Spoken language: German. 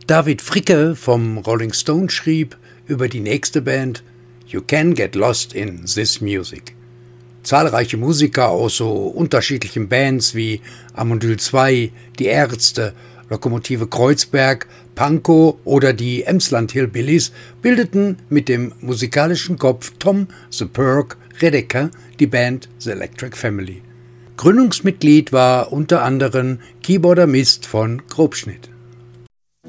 David Fricke vom Rolling Stone schrieb über die nächste Band: You can get lost in this music. Zahlreiche Musiker aus so unterschiedlichen Bands wie Amondyl 2, Die Ärzte, Lokomotive Kreuzberg, Pankow oder die Emsland Hillbillies bildeten mit dem musikalischen Kopf Tom „The Perk“ Redeker die Band The Electric Family. Gründungsmitglied war unter anderem Keyboarder Mist von Grobschnitt.